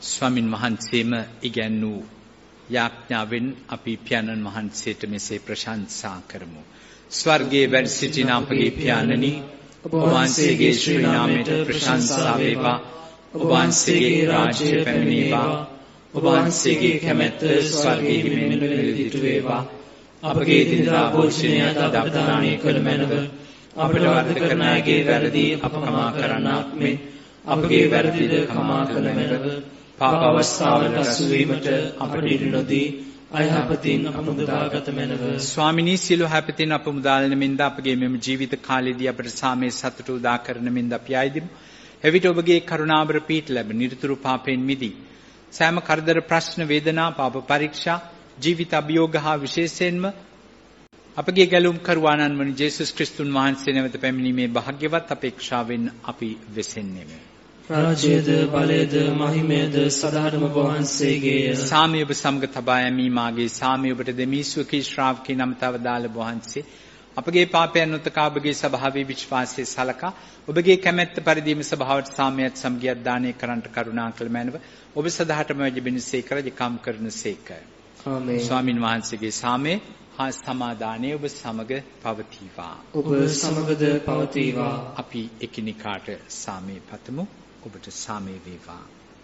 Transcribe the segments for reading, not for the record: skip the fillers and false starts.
ස්වාමින් වහන්සේම ඉගැන්වූ යාඥාවෙන් අපි පියාණන් වහන්සේට මෙසේ ප්‍රශංසා කරමු. ස්වර්ගයේ වැඩ සිටින අපගේ පියාණනි, ඔබ වහන්සේගේ ශ්‍රී නාමයට ප්‍රශංසා වේවා. ඔබ වහන්සේගේ රාජ්‍ය පැමිණේවා. ඔබ වහන්සේගේ කැමැත්ත ස්වර්ගයේ මෙන් නිරදිතු වේවා. අපගේ දිනදා භෝජනය අද අප දානය කළ මැනව. අපට වරද කරන අයගේ වැරදි අප කමා කරන්නාක් මෙන් අපගේ වැරදිද කමා කළ මැනව. පාප අවස්ථාවලට අසු වීමට අපට ඉඩ නොදී අයහපතින් අප මුදාගත මැනව. ස්වාමිනී, සියලු හැපතින් අප මුදාලන මෙන්ද අපගේ මෙම ජීවිත කාලයේදී අපට සාමයේ සතුට උදා කරන මෙන්ද අපි ආයදිමු. එවිට ඔබගේ කරුණාවර පීඨ ලැබ නිරතුරු පාපයෙන් මිදී සෑම කරදර ප්‍රශ්න වේදනා පාප පරීක්ෂා ජීවිත අභියෝග හා විශේෂයෙන්ම අපගේ ගැලුම් කරුවාණන් වන ජේසුස් ක්‍රිස්තුන් වහන්සේ නැවත පැමිණීමේ භාග්‍යවත් අපේක්ෂාවෙන් අපි වෙසෙන්නේමු. රාජ්‍යද බලයද මහිමයද සදාටම ඔබ වහන්සේගේය. සාමය ඔබ සමග තබා යමි. මාගේ සාමය ඔබට දෙමි. ස්වකී ශ්‍රාවකී නමතව දාල වහන්සේ අපගේ පාපයන් නොතකා ඔබගේ ස්වභාවයේ විශ්වාසයේ සලකා ඔබගේ කැමැත්ත පරිදිම ස්වභාවට සාමයත් සමගියත් දානය කරන්නට කරුණා කළ මැනව. ඔබ සදාටම වැඩිබෙනසේක රජකම් කරනසේක. ආමේන්. ස්වාමින් වහන්සේගේ සාමය හා සමාදානය ඔබ සමග පවතිවා. ඔබ සමගද පවතිවා. අපි එකිනෙකාට සාමය පතමු. ඔබට සාමය වේවා.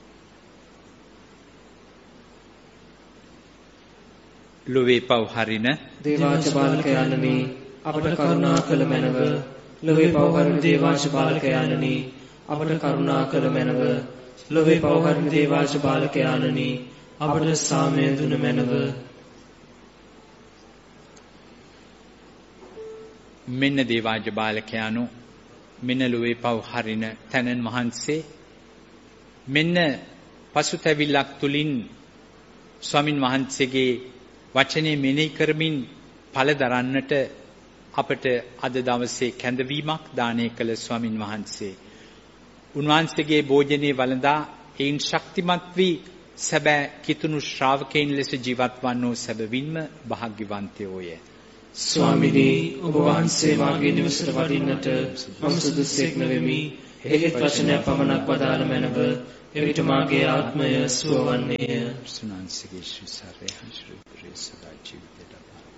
ලොවේ පව් හරින දේවාච බාලකයන්නි අපට කරුණා කළ මැනව. ලොවේ පව් හරින දේවාච බාලකයන්නි අපට කරුණා කළ මැනව. ලොවේ පව් හරින දේවාච බාලකයන්නි අපට සාමය දුන මැනව. මෙන්න දේවාජ බාලකයානෝ, මෙන්න ලොවේ පව් හරින තැනන් වහන්සේ, මෙන්න පසුතැවිල්ලක් තුලින් ස්වාමින් වහන්සේගේ වචනේ මෙනෙහි කරමින් ඵල දරන්නට අපට අද දවසේ කැඳවීමක් දානය කළ ස්වාමින් වහන්සේ, උන්වහන්සේගේ භෝජනේ වළඳා ඒන් ශක්තිමත් වී සැබෑ කිතුණු ශ්‍රාවකයන් ලෙස ජීවත් වන්නෝ සැබවින්ම භාග්‍යවන්තයෝය. ස්වාමිනී, ඔබ වහන්සේ මාගේ නිවසට වඩින්නට මම සුදුස්සෙක් නොවෙමි. එහෙත් වචනයක් පමණක් වදාළ මැනව. එවිට මාගේ ආත්මය සුවවන්නේය. සුනාන්සේගේ ශ්‍රීසාරය හංශ්‍රී සදා ජීවිතයට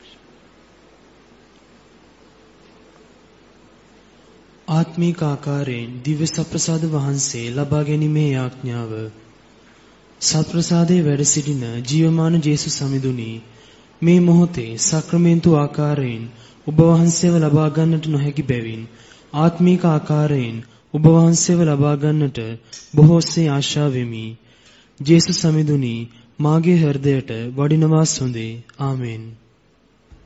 ආත්මික ආකාරයෙන් දිව්‍ය සප්‍රසාද වහන්සේ ලබා ගැනීමේ යාඥාව. සප්‍රසාදයේ වැඩ සිටින ජීවමාන ජේසුස් සමිඳුනි, මේ මොහොතේ සක්‍රමේන්තු ආකාරයෙන් ඔබ වහන්සේව ලබා ගන්නට නොහැකි බැවින් ආත්මික ආකාරයෙන් ඔබ වහන්සේව ලබා ගන්නට බොහෝසේ ආශා වෙමි. ජේසුස් සමිඳුනි, මාගේ හෘදයට වඩිනවා සොඳේ. ආමෙන්.